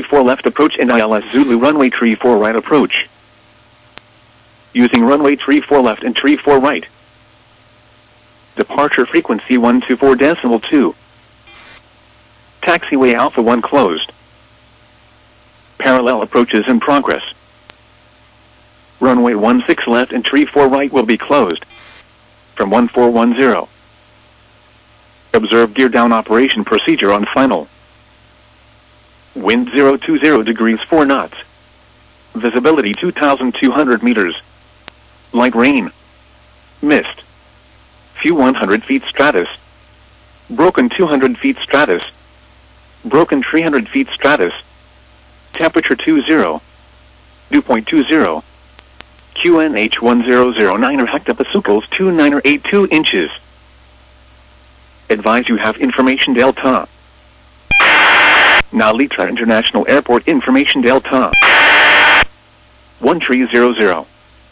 34 left approach and ILS Zulu runway 34 right approach. Using runway 34 left and 34 right. Departure frequency 124.2. Taxiway Alpha 1 closed. Parallel approaches in progress. Runway 16 left and 34 right will be closed. From 1410. Observe gear down operation procedure on final. Wind 020 degrees 4 knots. Visibility 2,200 meters. Light rain. Mist. Few 100 feet stratus. Broken 200 feet stratus. Broken 300 feet stratus. Temperature 20. Dew point 20. QNH 1009 hectopascals 2982 inches. Advise you have information Delta. Narita International Airport information Delta. 1300.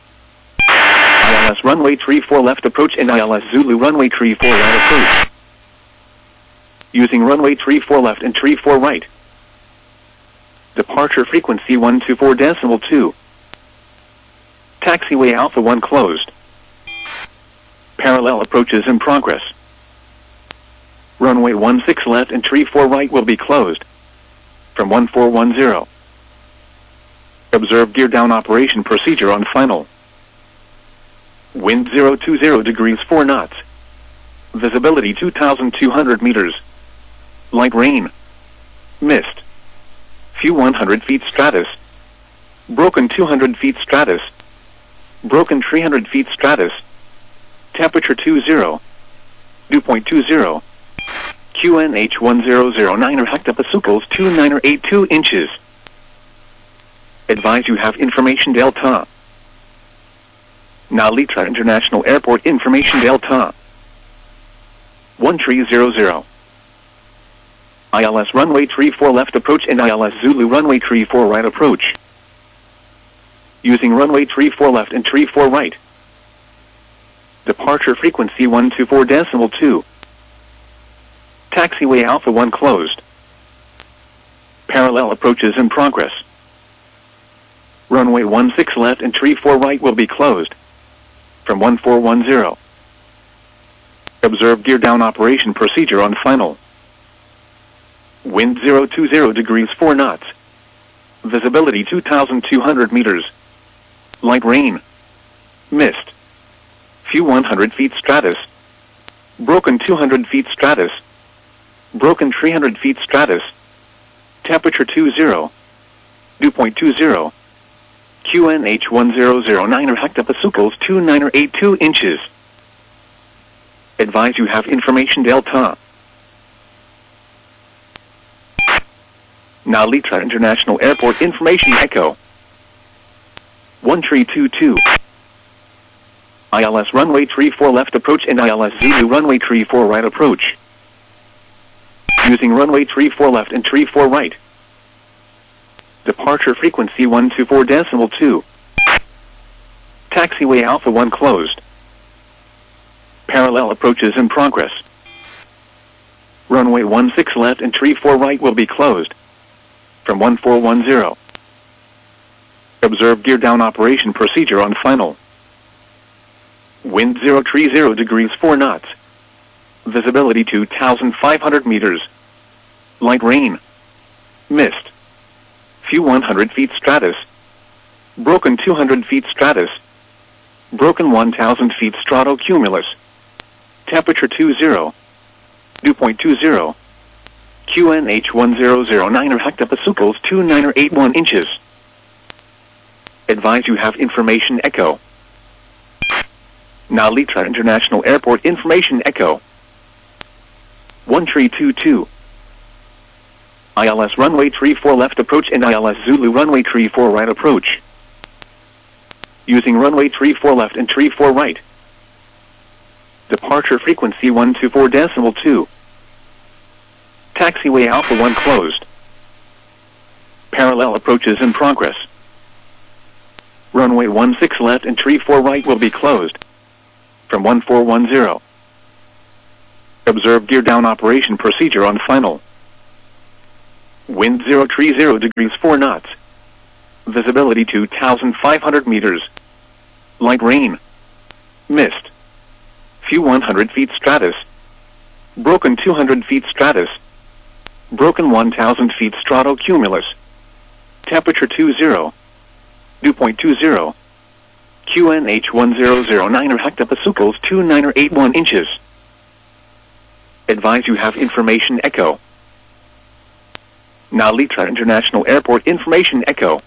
ILS runway 34 left approach and ILS Zulu runway 34 right approach. Using runway 34 left and 34 right. Departure frequency 124.2. Taxiway Alpha 1 closed. Parallel approaches in progress. Runway 16 left and 34 right will be closed. From 1410. Observe gear down operation procedure on final. Wind 020 degrees 4 knots. Visibility 2,200 meters. Light rain. Mist. Few 100 feet stratus. Broken 200 feet stratus. Broken 300 feet stratus. Temperature 20. Dew point 20. QNH 1009 hectopascals 2982 inches. Advise you have information Delta. Narita International Airport information Delta. 1300. ILS runway 34 left approach and ILS Zulu runway 34 right approach. Using runway 34 left and 34 right. Departure frequency 124.2. Taxiway Alpha 1 closed. Parallel approaches in progress. Runway 16 left and 34 right will be closed. From 1410. Observe gear down operation procedure on final. Wind 020 degrees 4 knots. Visibility 2,200 meters. Light rain. Mist. Few 100 feet stratus. Broken 200 feet stratus. Broken 300 feet stratus. Temperature 20. Dew point 20. QNH 1009 hectopascals 2982 inches. Advise you have information Delta. Narita International Airport information Echo. 1322. ILS runway 34 left approach and ILS Zulu runway 34 right approach. Using runway 34 left and 34 right. Departure frequency 124.2. Taxiway Alpha 1 closed. Parallel approaches in progress. Runway 16 left and 34 right will be closed. From 1410. Observe gear down operation procedure on final. Wind 030 degrees 4 knots. Visibility 2,500 meters. Light rain. Mist. Few 100 feet stratus. Broken 200 feet stratus. Broken 1,000 feet stratocumulus. Temperature 20. Dew point 20. QNH 1009 hectopascals 2981 inches. Advise you have information Echo. Narita International Airport information Echo. 1322. ILS runway 34 left approach and ILS Zulu runway 34 right approach. Using runway 34 left and 34 right. Departure frequency 124.2. Taxiway Alpha 1 closed. Parallel approaches in progress. Runway 16 left and 34 right will be closed. From 1410. Observe gear down operation procedure on final. Wind 030 degrees 4 knots. Visibility 2,500 meters. Light rain. Mist. Few 100 feet stratus. Broken 200 feet stratus. Broken 1,000 feet stratocumulus. Temperature 20. Dew point 20. QNH 1009 or hectopascals 2981 inches. Advise you have information echo. Narita International Airport information echo.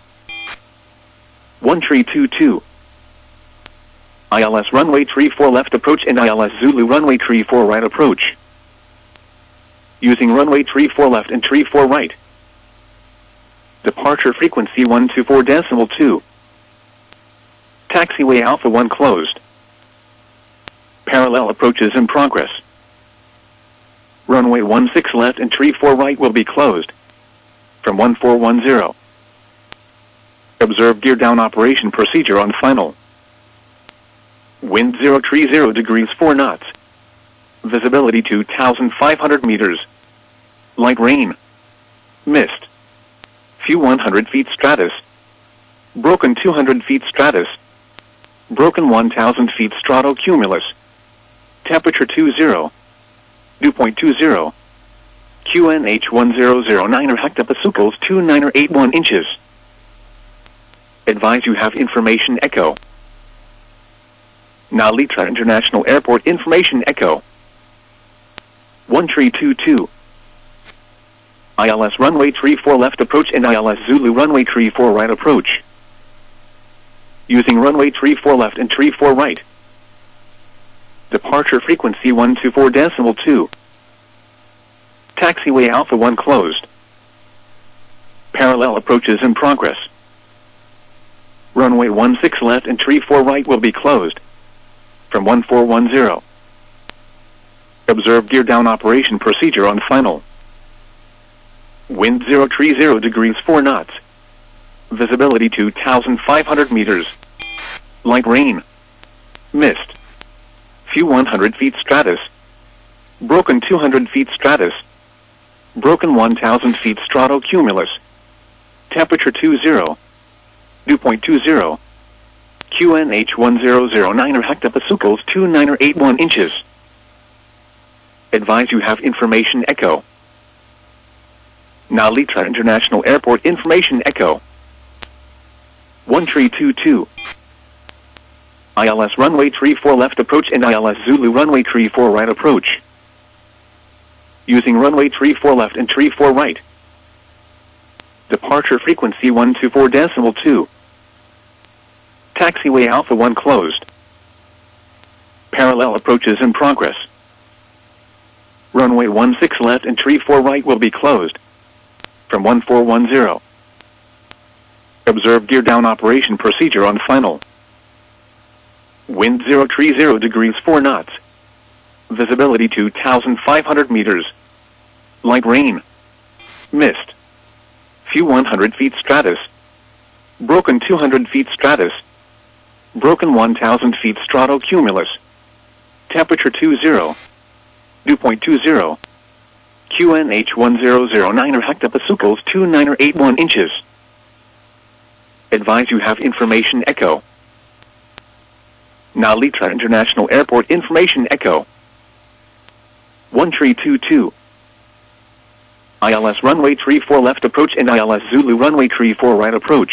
1322. ILS runway 34 left approach and ILS Zulu runway 34 right approach. Using runway 34 left and 34 right. Departure frequency 124.2. Taxiway Alpha 1 closed. Parallel approaches in progress. Runway 16 left and 34 right will be closed. From 1410. Observe gear down operation procedure on final. Wind 030 degrees 4 knots. Visibility 2,500 meters. Light rain. Mist. Few 100 feet stratus. Broken 200 feet stratus. Broken 1,000 feet stratocumulus. Temperature 20. Dew point 20. QNH 1009 or hectopascals 2981 inches. Advise you have information echo. Narita International Airport information echo. 1322. ILS runway 34 left approach and ILS Zulu runway 34 right approach. Using runway 34 left and 34 right. Departure frequency 124.2. Taxiway Alpha 1 closed. Parallel approaches in progress. Runway 16 left and 34 right will be closed. From 1410. Observe gear down operation procedure on final. Wind 030 degrees 4 knots. Visibility 2,500 meters. Light rain. Mist. Few 100 feet stratus. Broken 200 feet stratus. Broken 1,000 feet stratocumulus. Temperature 20. Dew point 20. QNH 1009 or hectopascals 2981 inches. Advise you have information echo. Narita International Airport information echo. 1322. ILS runway 34 left approach and ILS Zulu runway 34 right approach. Using runway 34 left and 34 right. Departure frequency 124.2. Taxiway Alpha 1 closed. Parallel approaches in progress. Runway 16 left and 34 right will be closed. From 1410. Observe gear down operation procedure on final. Wind 030 degrees 4 knots. Visibility 2,500 meters. Light rain. Mist. Few 100 feet stratus. Broken 200 feet stratus. Broken 1,000 feet stratocumulus. Temperature 20. Dew point 20. QNH 1009 or hectopascals 2981 inches. Advise you have information echo. Narita International Airport information echo. 1322. ILS runway 34 left approach and ILS Zulu runway 34 right approach.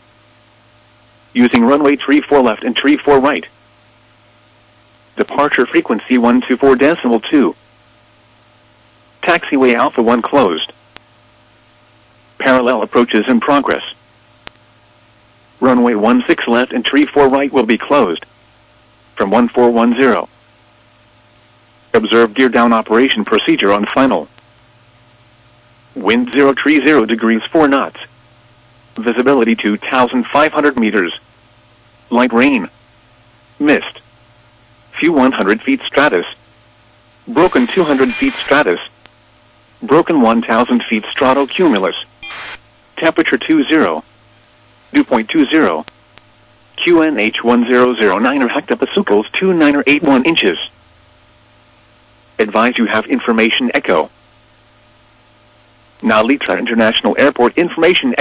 Using runway 34 left and 34 right. Departure frequency 124.2. Taxiway Alpha 1 closed. Parallel approaches in progress. Runway 16 left and 34 right will be closed. From 1410. Observe gear down operation procedure on final. Wind 030 degrees 4 knots. Visibility 2,500 meters. Light rain. Mist. Few 100 feet stratus. Broken 200 feet stratus. Broken 1,000 feet stratocumulus. Temperature 20. Dew point 20. QNH 1009 or hectopascals 2981 inches. Advise you have information echo. Narita International Airport information